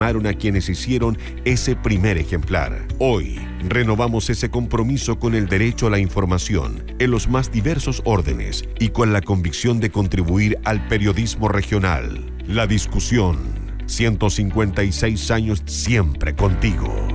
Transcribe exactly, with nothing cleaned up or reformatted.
a quienes hicieron ese primer ejemplar. Hoy, renovamos ese compromiso con el derecho a la información en los más diversos órdenes y con la convicción de contribuir al periodismo regional. La Discusión, ciento cincuenta y seis años siempre contigo.